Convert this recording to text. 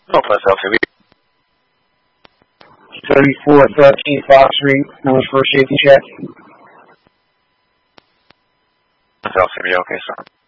Northwest LCB. 3413 Fox Street, numbers for safety check. LCB, okay, sir.